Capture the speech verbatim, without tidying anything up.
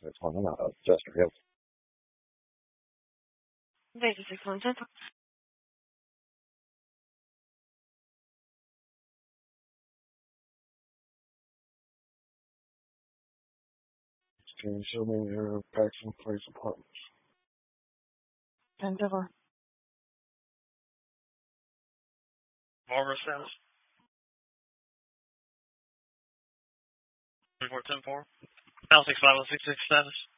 That's one out of Chester Hill. Vegas six one ten. Can you show me your Paxton Place apartments? Endeavor. Barbara status. three four ten four. House six five oh six six status.